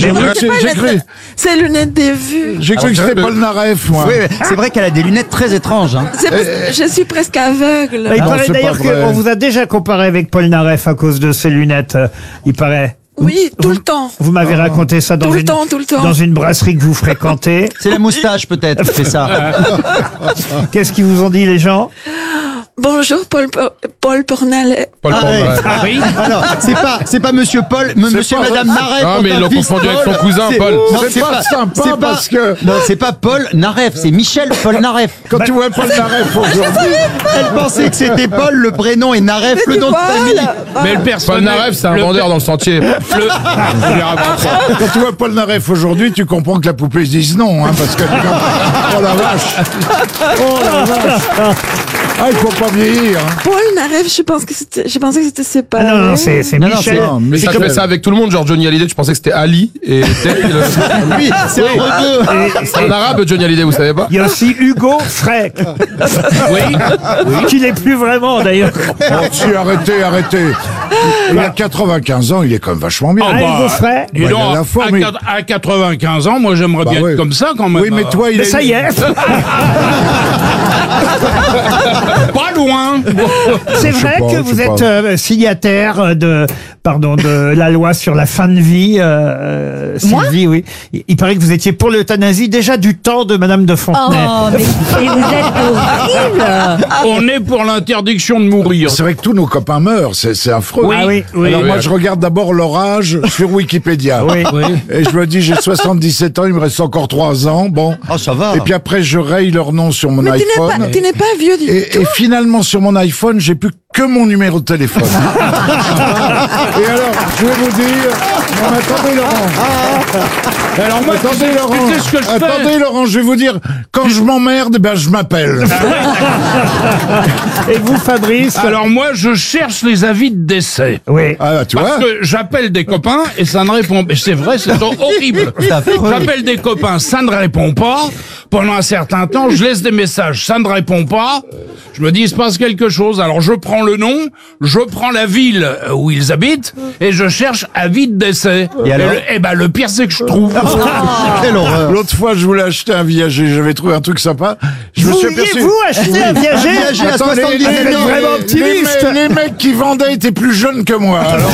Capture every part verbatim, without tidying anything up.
J'ai cru, c'est que- pas j'ai une- cru, C'est lunettes des vues. j'ai cru que c'était Paul Naref, moi. Oui, c'est vrai qu'elle a des lunettes très étranges. Hein. C'est parce que je suis presque aveugle. Bah, il Non, paraît c'est d'ailleurs pas vrai. qu'on vous a déjà comparé avec Paul Naref à cause de ses lunettes. euh, Il paraît. Oui, tout Vous- le temps. Vous m'avez raconté ça dans Tout le une, temps, tout le temps. dans une brasserie que vous fréquentez. C'est la moustache peut-être qui fait ça. Qu'est-ce qu'ils vous ont dit les gens? Bonjour, Paul, Paul Pornalet. Paul Ah, Pornalet. ouais. Ah oui. Alors, c'est pas, c'est pas Monsieur Paul, m- Monsieur pas- Madame Naref. Ah, mais ils l'ont fils confondu avec Paul. son cousin, C'est- Paul. Non, C'est pas sympa c'est pas- parce que- Non, c'est pas Paul Naref, c'est Michel Paul Naref. Quand tu vois Paul Naref aujourd'hui, Elle pensait que c'était Paul le prénom et Naref le Tu nom de vois, famille. là, Mais le Paul personnage. Naref, c'est un le- vendeur dans le sentier. le- quand tu vois Paul Naref aujourd'hui, tu comprends que la poupée se dise non, hein, parce que oh la vache, oh la vache, ah il faut pas vieillir. Hein. Paul Naref, je pense que c'était, je pensais que c'était séparé. Ah non, non, c'est c'est Non, non, Michel. Non, mais Ça c'est fait ça avec tout le monde, genre Johnny Hallyday, tu pensais que c'était Ali, et Oui, c'est un rebeu. c'est un arabe Johnny Hallyday, vous savez pas? Il y a aussi Hugo Frey, Oui. qui n'est plus vraiment d'ailleurs. Oh, si, arrêtez, arrêtez. Il a quatre-vingt-quinze ans, il est quand même vachement bien. Ah, Hugo Frey. Dis Bah, donc, il a la forme, à, mais- quatre- à quatre-vingt-quinze ans, moi j'aimerais Bah bien ouais. être comme ça quand même. Oui, mais toi, il Mais est. ça y est, Pas loin. c'est Je sais vrai pas, que je vous sais êtes pas. euh, signataire de, pardon, de la loi sur la fin de vie. Euh, Sylvie, oui. Il, il paraît que vous étiez pour l'euthanasie déjà du temps de Madame de Fontenay. Oh, mais et vous êtes horrible. On est pour l'interdiction de mourir. C'est vrai que tous nos copains meurent, c'est c'est affreux. Ah oui, oui. Alors oui. moi, je regarde d'abord leur âge sur Wikipédia. Oui. Et je me dis, j'ai soixante-dix-sept ans, il me reste encore trois ans. Bon. Oh, ça va. Et puis après, je raye leur nom sur mon Mais tu n'es iPhone. pas, tu n'es pas vieux du Et, tout. et finalement, sur mon iPhone, j'ai plus que mon numéro de téléphone. Et alors, je vais vous dire... Non, mais attendez, Laurent. Alors moi, Attendez, Laurent. tu sais ce que je fais Attendez, Laurent, je vais vous dire, quand je m'emmerde, ben, je m'appelle. Et vous, Fabrice? Alors moi, je cherche les avis de décès. Oui. Ah, tu vois? Parce que j'appelle des copains et ça ne répond pas. C'est vrai, c'est horrible. J'appelle des copains, ça ne répond pas. Pendant un certain temps, je laisse des messages, ça ne répond pas. Je me dis, il se passe quelque chose. Alors je prends le nom, je prends la ville où ils habitent et je cherche avis de décès. Et alors le, eh ben, le pire, c'est que je trouve. Quelle horreur. L'autre fois, je voulais acheter un viager, j'avais trouvé un truc sympa. Je me suis aperçu... Vouliez-vous acheter un viager? Viager à Attends, les- soixante-dix-sept les- êtes ans. vraiment les- optimiste. Les, mecs- les mecs qui vendaient étaient plus jeunes que moi. Alors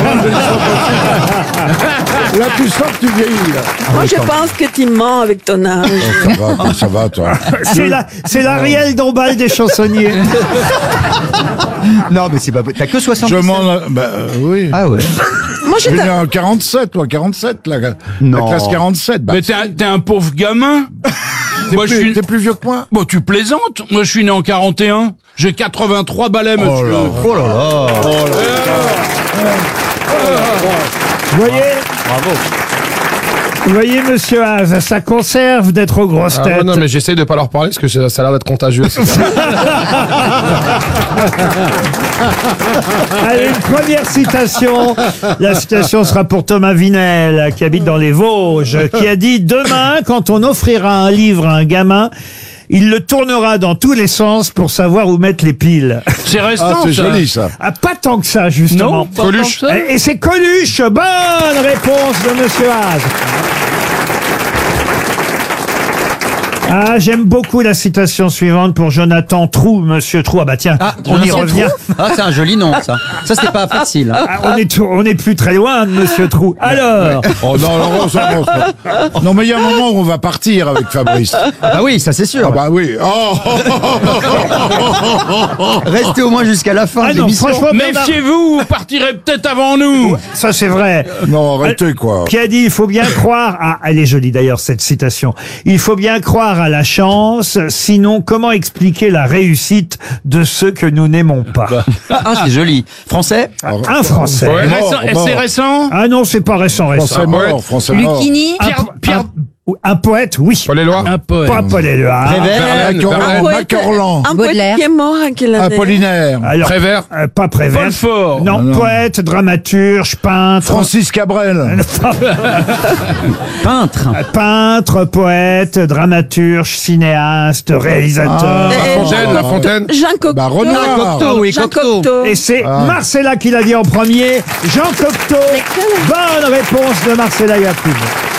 là, là, tu sens que tu vieillis. Là. Moi, je pense que tu mens avec ton âge. Ça va, ça va, toi. C'est la, c'est l'Ariel Dombal des chansonniers. Non, mais c'est pas. T'as que Je soixante-dix-sept. m'en... Bah, euh, oui. Ah ouais. Moi, je Je t'a- suis en quarante-sept, toi, quarante-sept, la, la Non. classe quarante-sept. Bah, Mais t'es un, t'es un pauvre gamin. Moi, je t'es suis... t'es plus vieux que moi. Bon, tu plaisantes. Moi, je suis né en quarante et un. J'ai quatre-vingt-trois balais, monsieur. Oh là là. Vous voyez? Bravo. Vous voyez, monsieur Haas, ça conserve d'être aux grosses Ah, têtes. ouais, non, mais j'essaye de pas leur parler parce que ça ça a l'air d'être contagieux. c'est ça. Allez, une première citation. La citation sera pour Thomas Vinel, qui habite dans les Vosges, qui a dit « Demain, quand on offrira un livre à un gamin, il le tournera dans tous les sens pour savoir où mettre les piles. C'est Ah, restant, c'est ça. joli, ça. » Ah, pas tant que ça, justement. Non, pas Coluche. tant que ça. Et et c'est Coluche. Bonne réponse de monsieur Haas. Ah, j'aime beaucoup la citation suivante pour Jonathan Trou, monsieur Trou. Ah bah tiens, Ah, on y Jonathan revient. Ah, c'est un joli nom, ça. Ça, c'est pas facile. hein. Ah, on est tout- on est plus très loin de monsieur Trou. Alors, Oh non, non, ça, non, ça- non, mais il y a un moment où on va partir avec Fabrice. Ah oui, ça c'est sûr. Ah bah oui. Oh, Restez au moins jusqu'à la fin ah de non, l'émission. franchement, Bernard- Méfiez-vous, vous partirez peut-être avant nous. ça c'est vrai. non, arrêtez, quoi. Qui a dit, il faut bien croire à, elle est jolie d'ailleurs cette citation, il faut bien croire à la chance, sinon comment expliquer la réussite de ceux que nous n'aimons pas? Ah, c'est joli. Français. Un Français. Ouais. Mort, Récent- et mort. c'est récent. Ah non, c'est pas récent, récent. Français mort, français mort. Lucchini. Un, Pierre- po- Pierre- un- un poète, oui. Paul Éluard. Un poème. Pas Paul Éluard. Prévert. Verlaine, Mac Orlan, Verlaine. Mac Orlan. Un Baudelaire. poète qui est mort à quelle année? Apollinaire. Alors, Prévert. euh, pas Prévert. Paul Fort. Non, Ah non. poète, dramaturge, peintre. Francis Cabrel. Peintre. Peintre, poète, dramaturge, cinéaste, réalisateur. Ah. Euh, Fontaine, La Fontaine. Jean Cocteau. Bah, Renoir. Cocteau, oui, Jean Cocteau. Cocteau. Et c'est Ah. Marcella qui l'a dit en premier. Jean Cocteau. Excellent. Bonne réponse de Marcella Yacoub.